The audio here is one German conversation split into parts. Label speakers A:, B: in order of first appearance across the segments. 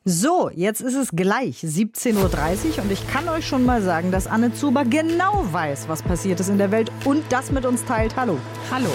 A: So, jetzt ist es gleich 17.30 Uhr und ich kann euch schon mal sagen, dass Anne Zuber genau weiß, was passiert ist in der Welt und das mit uns teilt. Hallo.
B: Hallo.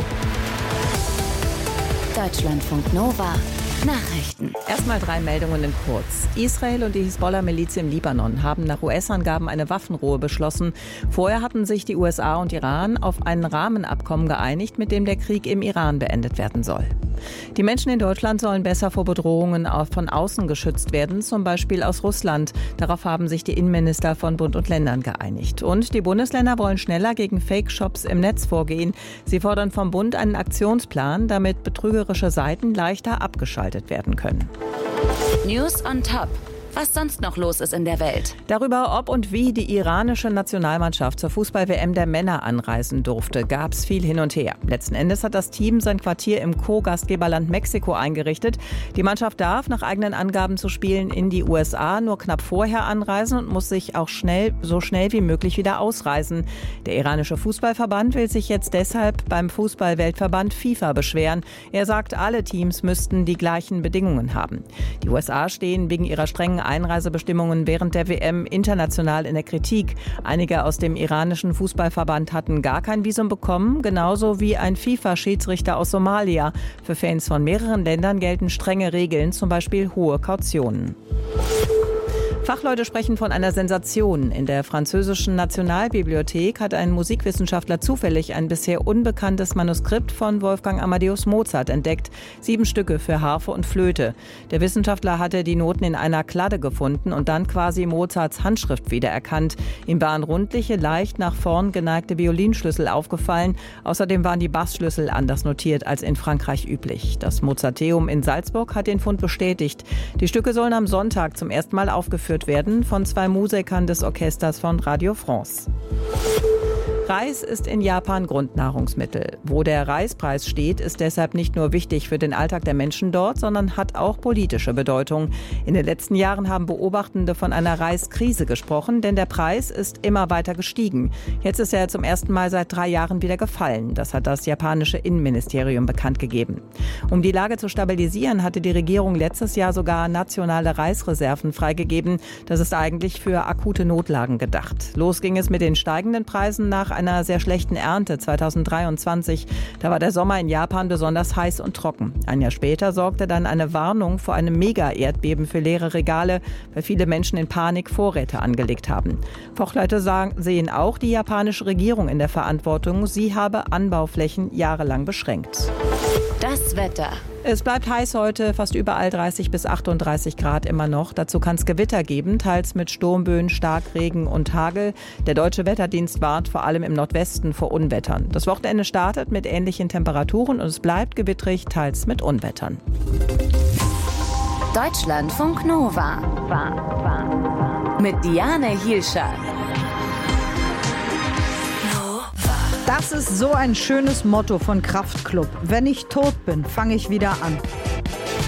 C: Deutschlandfunk Nova. Nachrichten.
B: Erstmal 3 Meldungen in kurz. Israel und die Hisbollah-Miliz im Libanon haben nach US-Angaben eine Waffenruhe beschlossen. Vorher hatten sich die USA und Iran auf ein Rahmenabkommen geeinigt, mit dem der Krieg im Iran beendet werden soll. Die Menschen in Deutschland sollen besser vor Bedrohungen von außen geschützt werden, zum Beispiel aus Russland. Darauf haben sich die Innenminister von Bund und Ländern geeinigt. Und die Bundesländer wollen schneller gegen Fake-Shops im Netz vorgehen. Sie fordern vom Bund einen Aktionsplan, damit betrügerische Seiten leichter abgeschaltet werden können.
C: News on Top. Was sonst noch los ist in der Welt.
B: Darüber, ob und wie die iranische Nationalmannschaft zur Fußball-WM der Männer anreisen durfte, gab es viel hin und her. Letzten Endes hat das Team sein Quartier im Co-Gastgeberland Mexiko eingerichtet. Die Mannschaft darf nach eigenen Angaben zu Spielen in die USA nur knapp vorher anreisen und muss sich auch so schnell wie möglich wieder ausreisen. Der iranische Fußballverband will sich jetzt deshalb beim Fußball-Weltverband FIFA beschweren. Er sagt, alle Teams müssten die gleichen Bedingungen haben. Die USA stehen wegen ihrer strengen Einreisebestimmungen während der WM international in der Kritik. Einige aus dem iranischen Fußballverband hatten gar kein Visum bekommen, genauso wie ein FIFA-Schiedsrichter aus Somalia. Für Fans von mehreren Ländern gelten strenge Regeln, zum Beispiel hohe Kautionen. Fachleute sprechen von einer Sensation. In der französischen Nationalbibliothek hat ein Musikwissenschaftler zufällig ein bisher unbekanntes Manuskript von Wolfgang Amadeus Mozart entdeckt. 7 Stücke für Harfe und Flöte. Der Wissenschaftler hatte die Noten in einer Kladde gefunden und dann quasi Mozarts Handschrift wiedererkannt. Ihm waren rundliche, leicht nach vorn geneigte Violinschlüssel aufgefallen. Außerdem waren die Bassschlüssel anders notiert als in Frankreich üblich. Das Mozarteum in Salzburg hat den Fund bestätigt. Die Stücke sollen am Sonntag zum ersten Mal aufgeführt werden von 2 Musikern des Orchesters von Radio France. Reis ist in Japan Grundnahrungsmittel. Wo der Reispreis steht, ist deshalb nicht nur wichtig für den Alltag der Menschen dort, sondern hat auch politische Bedeutung. In den letzten Jahren haben Beobachtende von einer Reiskrise gesprochen, denn der Preis ist immer weiter gestiegen. Jetzt ist er zum ersten Mal seit 3 Jahren wieder gefallen. Das hat das japanische Innenministerium bekannt gegeben. Um die Lage zu stabilisieren, hatte die Regierung letztes Jahr sogar nationale Reisreserven freigegeben. Das ist eigentlich für akute Notlagen gedacht. Los ging es mit den steigenden Preisen nach einer sehr schlechten Ernte 2023. Da war der Sommer in Japan besonders heiß und trocken. Ein Jahr später sorgte dann eine Warnung vor einem Mega-Erdbeben für leere Regale, weil viele Menschen in Panik Vorräte angelegt haben. Fachleute sehen auch die japanische Regierung in der Verantwortung. Sie habe Anbauflächen jahrelang beschränkt.
C: Das Wetter.
B: Es bleibt heiß heute, fast überall 30 bis 38 Grad immer noch. Dazu kann es Gewitter geben, teils mit Sturmböen, Starkregen und Hagel. Der Deutsche Wetterdienst warnt vor allem im Nordwesten vor Unwettern. Das Wochenende startet mit ähnlichen Temperaturen und es bleibt gewittrig, teils mit Unwettern.
C: Deutschlandfunk Nova. Mit Diane Hielscher.
A: Das ist so ein schönes Motto von Kraftklub. Wenn ich tot bin, fange ich wieder an.